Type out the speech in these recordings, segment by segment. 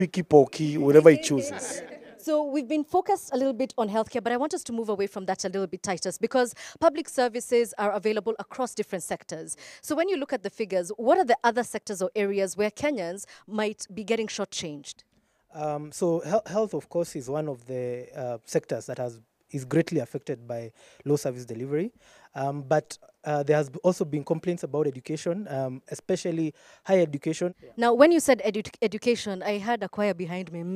picky pokey, whatever he chooses. So we've been focused a little bit on healthcare, but I want us to move away from that a little bit, Titus, because public services are available across different sectors. So when you look at the figures, what are the other sectors or areas where Kenyans might be getting shortchanged? Health, of course, is one of the sectors that is greatly affected by low service delivery. But there has also been complaints about education, especially higher education. Now, when you said education, I heard a choir behind me.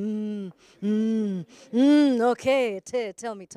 Okay, tell me.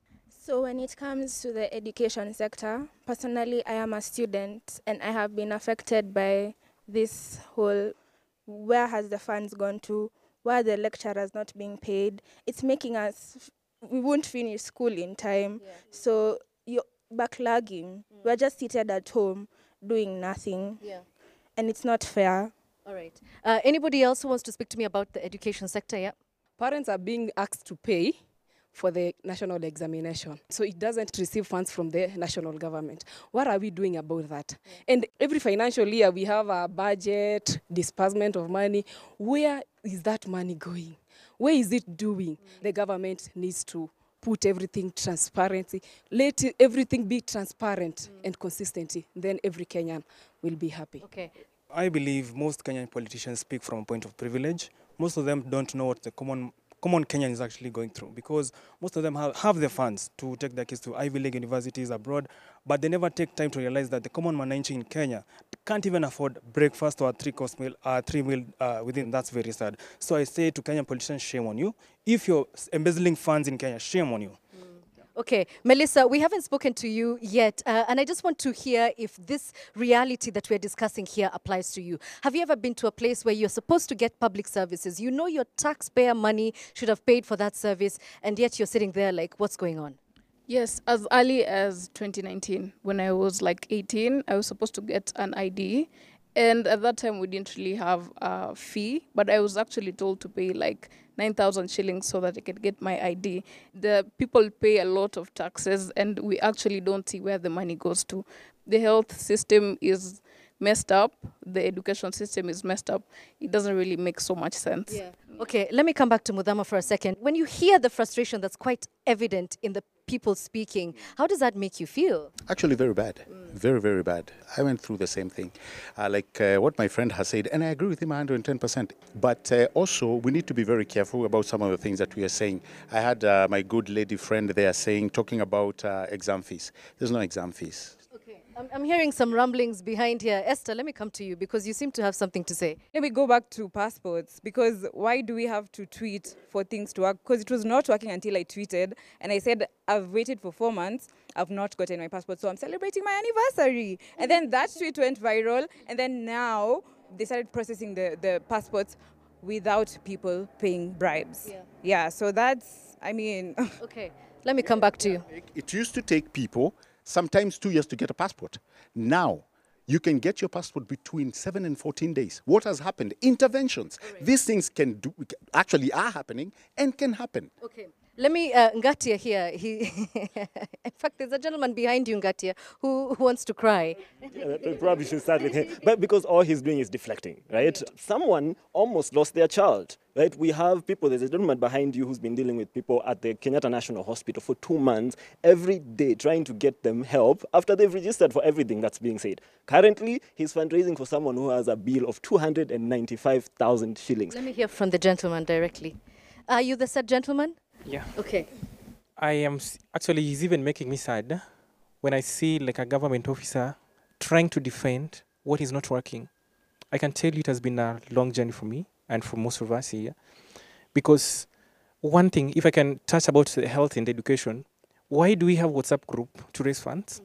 So when it comes to the education sector, personally, I am a student and I have been affected by this whole where has the funds gone to, where the lecturers not being paid. It's making us, we won't finish school in time. Yeah. So you're backlogging. We're just seated at home doing nothing. Yeah. And it's not fair. All right. Anybody else who wants to speak to me about the education sector? Yeah. Parents are being asked to pay for the national examination. So it doesn't receive funds from the national government. What are we doing about that? Yeah. And every financial year we have a budget, disbursement of money. Where is that money going? Where is it doing? The government needs to put everything transparency. Let everything be transparent and consistency. Then every Kenyan will be happy. Okay. I believe most Kenyan politicians speak from a point of privilege. Most of them don't know what the common Kenyan is actually going through, because most of them have the funds to take their kids to Ivy League universities abroad, but they never take time to realize that the common Mwananchi in Kenya can't even afford breakfast or a three-course meal, within. That's very sad. So I say to Kenyan politicians, shame on you. If you're embezzling funds in Kenya, shame on you. Okay, Melissa, we haven't spoken to you yet, and I just want to hear if this reality that we're discussing here applies to you. Have you ever been to a place where you're supposed to get public services? You know your taxpayer money should have paid for that service, and yet you're sitting there like, what's going on? Yes, as early as 2019, when I was like 18, I was supposed to get an ID. And at that time, we didn't really have a fee, but I was actually told to pay like 9,000 shillings so that I could get my ID. The people pay a lot of taxes, and we actually don't see where the money goes to. The health system is messed up. The education system is messed up. It doesn't really make so much sense. Yeah. Okay, let me come back to Mudhama for a second. When you hear the frustration that's quite evident in the people speaking, how does that make you feel? Actually, very bad. Very, very bad. I went through the same thing. What my friend has said, and I agree with him 110%. But also, we need to be very careful about some of the things that we are saying. I had my good lady friend there talking about exam fees. There's no exam fees. I'm hearing some rumblings behind here. Esther, let me come to you because you seem to have something to say. Let me go back to passports, because why do we have to tweet for things to work? Because it was not working until I tweeted and I said, I've waited for 4 months, I've not gotten my passport, so I'm celebrating my anniversary. And then that tweet went viral, and then now they started processing the passports without people paying bribes. Yeah, so that's, I mean... Okay, let me come back to you. It used to take people sometimes 2 years to get a passport. Now, you can get your passport between 7 and 14 days. What has happened? Interventions. Right. These things actually are happening and can happen. Okay. Let me, Ngatia here, in fact, there's a gentleman behind you, Ngatia, who wants to cry. Yeah, probably should start with him. But because all he's doing is deflecting, right? Yeah. Someone almost lost their child, right? We have people, there's a gentleman behind you who's been dealing with people at the Kenyatta National Hospital for 2 months, every day trying to get them help after they've registered for everything that's being said. Currently, he's fundraising for someone who has a bill of 295,000 shillings. Let me hear from the gentleman directly. Are you the said gentleman? Yeah. Okay. Actually, he's even making me sad when I see like a government officer trying to defend what is not working. I can tell you it has been a long journey for me and for most of us here. Because one thing, if I can touch about the health and education, why do we have WhatsApp group to raise funds?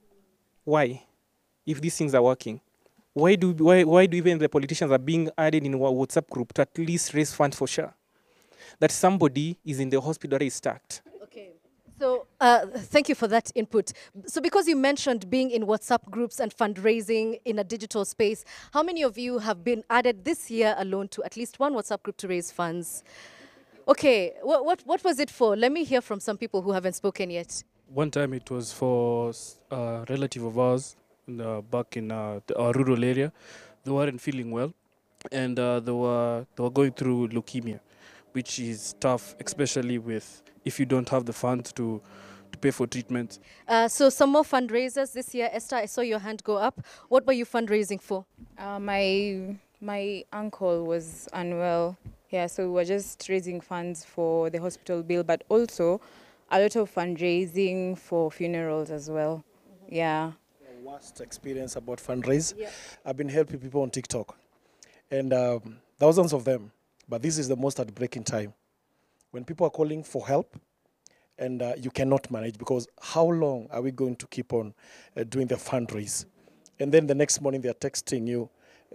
Why? If these things are working. Why do even the politicians are being added in a WhatsApp group to at least raise funds for sure? That somebody is in the hospital is stacked. Okay. So thank you for that input. So because you mentioned being in WhatsApp groups and fundraising in a digital space, how many of you have been added this year alone to at least one WhatsApp group to raise funds? Okay, what was it for? Let me hear from some people who haven't spoken yet. One time it was for a relative of ours back in our rural area. They weren't feeling well. and they were going through leukemia, which is tough, especially with if you don't have the funds to pay for treatment. So some more fundraisers this year. Esther, I saw your hand go up. What were you fundraising for? My uncle was unwell. Yeah, so we were just raising funds for the hospital bill, but also a lot of fundraising for funerals as well. Yeah. Worst experience about fundraise. I've been helping people on TikTok, and thousands of them. But this is the most heartbreaking time when people are calling for help, and you cannot manage, because how long are we going to keep on doing the fundraise? And then the next morning they are texting you,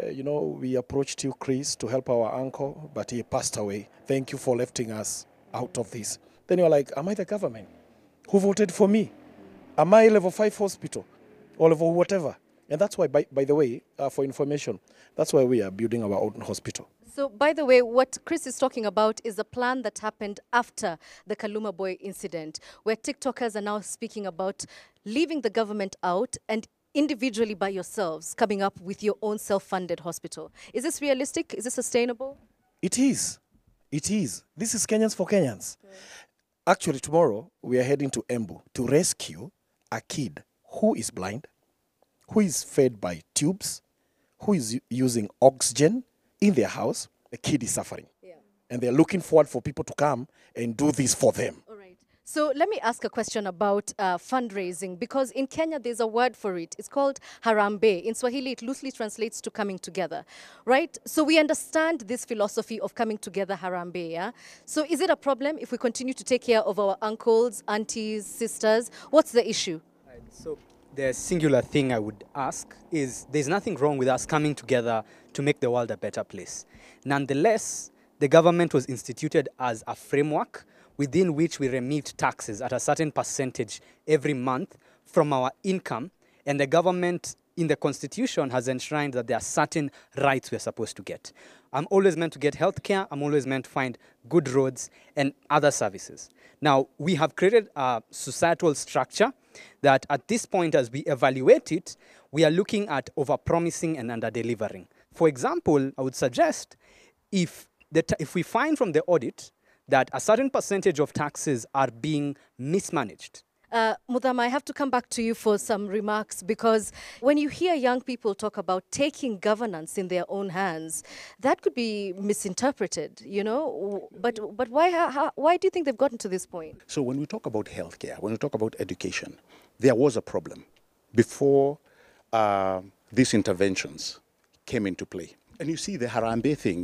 we approached you, Chris, to help our uncle, but he passed away. Thank you for lifting us out of this. Then you're like, am I the government? Who voted for me? Am I level 5 hospital or level whatever? And that's why, by the way, for information, that's why we are building our own hospital. So, by the way, what Chris is talking about is a plan that happened after the Kaluma Boy incident, where TikTokers are now speaking about leaving the government out and individually by yourselves coming up with your own self-funded hospital. Is this realistic? Is this sustainable? It is. It is. This is Kenyans for Kenyans. Actually, tomorrow we are heading to Embu to rescue a kid who is blind, who is fed by tubes, who is using oxygen in their house. The kid is suffering. And they're looking forward for people to come and do this for them. All right. So let me ask a question about fundraising, because in Kenya there's a word for it. It's called Harambee. In Swahili, it loosely translates to coming together, right? So we understand this philosophy of coming together, Harambee, yeah? So is it a problem if we continue to take care of our uncles, aunties, sisters? What's the issue? So the singular thing I would ask is there's nothing wrong with us coming together to make the world a better place. Nonetheless, the government was instituted as a framework within which we remit taxes at a certain percentage every month from our income, and the government in the constitution has enshrined that there are certain rights we're supposed to get. I'm always meant to get healthcare, I'm always meant to find good roads and other services. Now, we have created a societal structure that at this point, as we evaluate it, we are looking at over-promising and under-delivering. For example, I would suggest if we find from the audit that a certain percentage of taxes are being mismanaged. Mudhama, I have to come back to you for some remarks, because when you hear young people talk about taking governance in their own hands, that could be misinterpreted, you know? But why do you think they've gotten to this point? So when we talk about healthcare, when we talk about education, there was a problem before these interventions came into play. And you see the Harambee thing,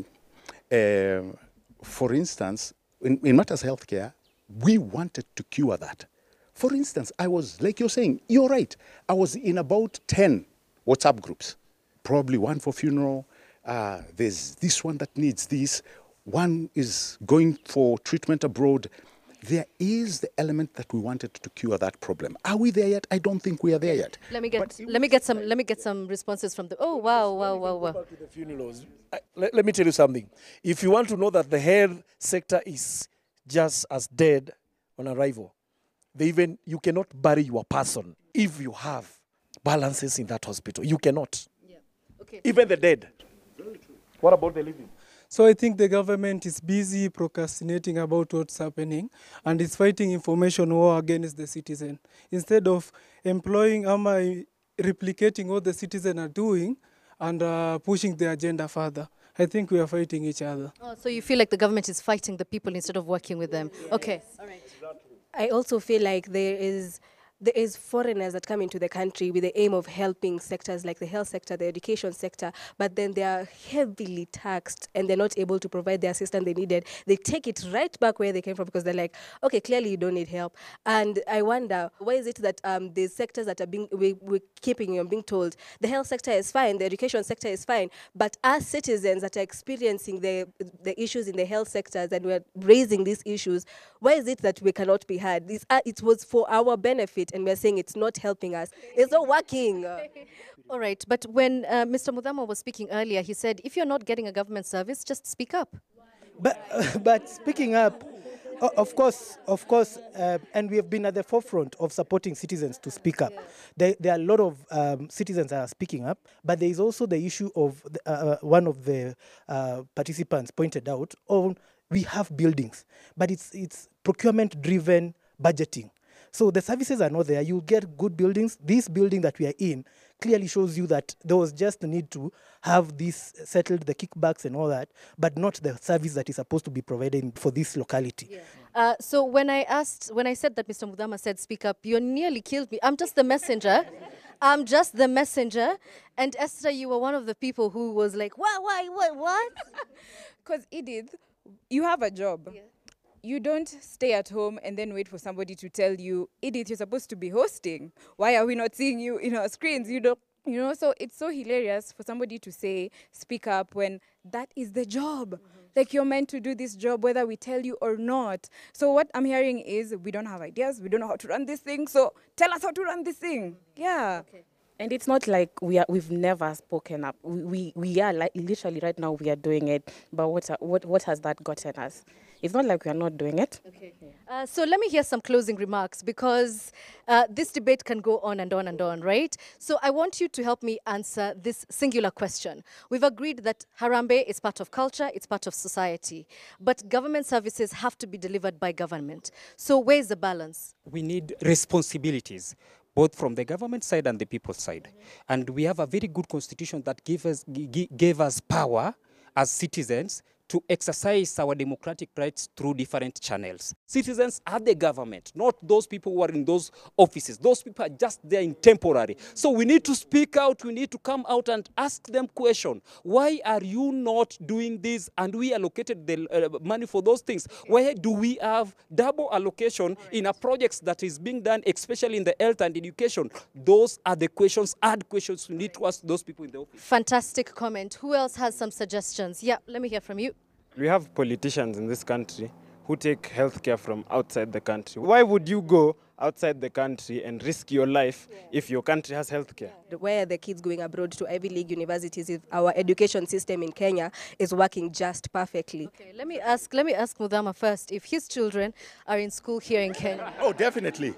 for instance, in matters healthcare, we wanted to cure that. For instance, I was, like you're saying, you're right, I was in about 10 WhatsApp groups, probably one for funeral, there's this one that needs this, one is going for treatment abroad. There is the element that we wanted to cure that problem. Are we there yet? I don't think we are there yet. Let me get some responses from the. Oh wow. To the funerals. Let me tell you something. If you want to know that the health sector is just as dead on arrival, you cannot bury your person if you have balances in that hospital. You cannot. Yeah. Okay. Even the dead. Very true. What about the living? So I think the government is busy procrastinating about what's happening and is fighting information war against the citizen. Instead of employing replicating what the citizen are doing and pushing the agenda further. I think we are fighting each other. Oh, so you feel like the government is fighting the people instead of working with them. Okay. All right. I also feel like there is foreigners that come into the country with the aim of helping sectors like the health sector, the education sector, but then they are heavily taxed and they're not able to provide the assistance they needed. They take it right back where they came from because they're like, okay, clearly you don't need help. And I wonder, why is it that the sectors that are we're being told the health sector is fine, the education sector is fine, but as citizens that are experiencing the issues in the health sectors and we're raising these issues, why is it that we cannot be heard? It was for our benefit, and we're saying it's not helping us. It's not working. All right, but when Mr. Mudhama was speaking earlier, he said, if you're not getting a government service, just speak up. But speaking up, Of course, and we have been at the forefront of supporting citizens to speak up. There are a lot of citizens that are speaking up, but there is also the issue of one of the participants pointed out. We have buildings, but it's procurement-driven budgeting. So the services are not there. You get good buildings. This building that we are in clearly shows you that there was just the need to have this settled, the kickbacks and all that, but not the service that is supposed to be provided for this locality. So when I said that Mr. Mudhama said speak up, you nearly killed me. I'm just the messenger. I'm just the messenger. And Esther, you were one of the people who was like, what? Because Edith, you have a job. Yeah. You don't stay at home and then wait for somebody to tell you, Edith, you're supposed to be hosting. Why are we not seeing you in our screens? So it's so hilarious for somebody to say, speak up, when that is the job. Like, you're meant to do this job whether we tell you or not. So what I'm hearing is, we don't have ideas, we don't know how to run this thing, so tell us how to run this thing. Yeah. Okay. And it's not like we've never spoken up. We are literally right now we are doing it. But what has that gotten us? It's not like we are not doing it. Okay. So let me hear some closing remarks, because this debate can go on and on and on, right? So I want you to help me answer this singular question. We've agreed that Harambee is part of culture, it's part of society, but government services have to be delivered by government. So where's the balance? We need responsibilities, both from the government side and the people's side. And we have a very good constitution that gave us power as citizens to exercise our democratic rights through different channels. Citizens are the government, not those people who are in those offices. Those people are just there in temporary. So we need to speak out, we need to come out and ask them question. Why are you not doing this? And we allocated the money for those things. Why do we have double allocation in a project that is being done, especially in the health and education? Those are the questions, hard questions we need to ask those people in the office. Fantastic comment. Who else has some suggestions? Yeah, let me hear from you. We have politicians in this country who take healthcare from outside the country. Why would you go outside the country and risk your life if your country has healthcare? Why are the kids going abroad to Ivy League universities if our education system in Kenya is working just perfectly? Okay, let me ask Mudhama first if his children are in school here in Kenya. Oh, definitely.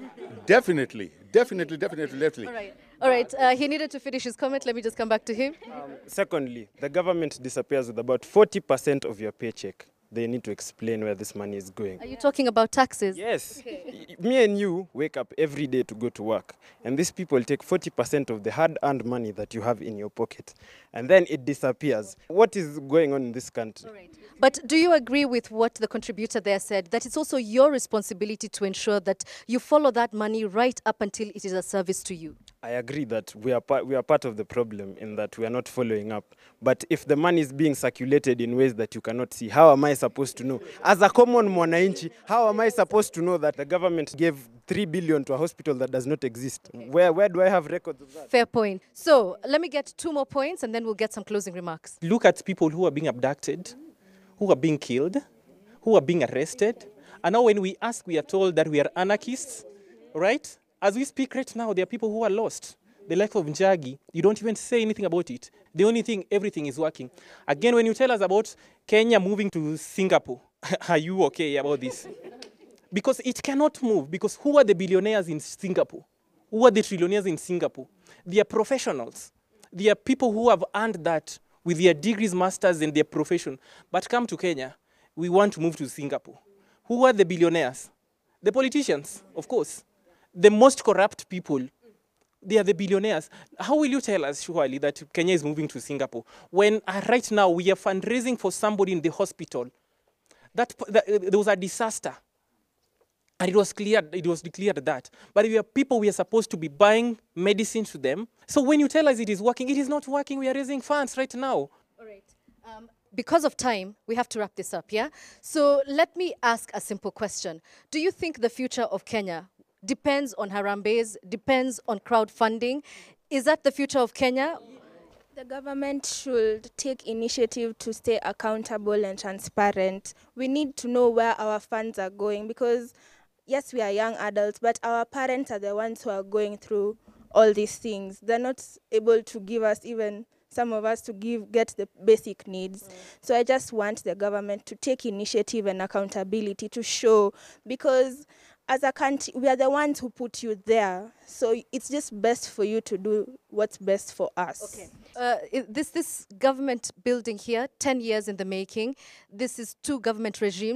All right. He needed to finish his comment. Let me just come back to him. Secondly, the government disappears with about 40% of your paycheck. They need to explain where this money is going. Are you talking about taxes? Yes. Okay. Me and you wake up every day to go to work, and these people take 40% of the hard-earned money that you have in your pocket, and then it disappears. What is going on in this country? All right. But do you agree with what the contributor there said, that it's also your responsibility to ensure that you follow that money right up until it is a service to you? I agree that we are part of the problem in that we are not following up. But if the money is being circulated in ways that you cannot see, how am I supposed to know? As a common mwananchi, how am I supposed to know that the government gave 3 billion to a hospital that does not exist? Okay. Where do I have records of that? Fair point. So let me get 2 more points and then we'll get some closing remarks. Look at people who are being abducted, who are being killed, who are being arrested. And now when we ask, we are told that we are anarchists, right? As we speak right now, there are people who are lost. The life of Njagi, you don't even say anything about it. The only thing, everything is working. Again, when you tell us about Kenya moving to Singapore, are you okay about this? Because it cannot move, because who are the billionaires in Singapore? Who are the trillionaires in Singapore? They are professionals. They are people who have earned that with their degrees, masters, and their profession. But come to Kenya, we want to move to Singapore. Who are the billionaires? The politicians, of course. The most corrupt people, they are the billionaires. How will you tell us, surely, that Kenya is moving to Singapore when right now we are fundraising for somebody in the hospital? There was a disaster, and it was declared that. But we are people, we are supposed to be buying medicine to them. So when you tell us it is working, it is not working. We are raising funds right now. All right. Because of time, we have to wrap this up, yeah? So let me ask a simple question. Do you think the future of Kenya depends on Harambees, depends on crowdfunding? Is that the future of Kenya? The government should take initiative to stay accountable and transparent. We need to know where our funds are going because, yes, we are young adults, but our parents are the ones who are going through all these things. They're not able to give us even some of us to get the basic needs. So I just want the government to take initiative and accountability to show, because as a country, we are the ones who put you there. So it's just best for you to do what's best for us. Okay. This government building here, 10 years in the making. This is 2 government regimes.